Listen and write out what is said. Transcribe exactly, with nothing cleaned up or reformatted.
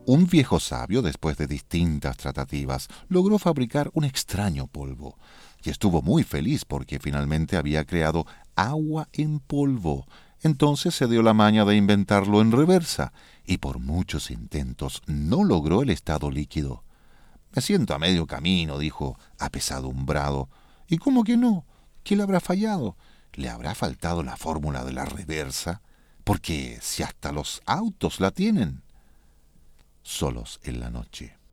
Un viejo sabio, después de distintas tratativas, logró fabricar un extraño polvo, y estuvo muy feliz porque finalmente había creado agua en polvo. Entonces se dio la maña de inventarlo en reversa, y por muchos intentos no logró el estado líquido. Me siento a medio camino, dijo, apesadumbrado. ¿Y cómo que no? ¿Qué le habrá fallado? ¿Le habrá faltado la fórmula de la reversa? Porque si hasta los autos la tienen. Solos en la noche.